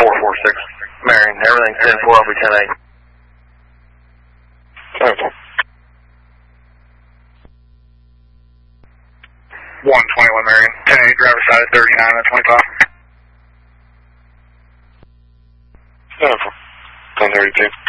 446 Marion. Everything's 10-4, I'll be 10-8. 121 Marion. 10-8, driver side at 39 and 25. 10-32.